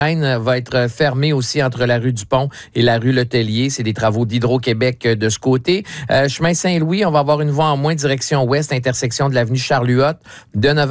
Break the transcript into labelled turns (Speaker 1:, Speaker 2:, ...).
Speaker 1: va être fermé aussi entre la rue du Pont et la rue Letellier. C'est des travaux d'Hydro-Québec de ce côté. Chemin Saint-Louis, on va avoir une voie en moins direction ouest, intersection de l'avenue Charles-Huot, de 9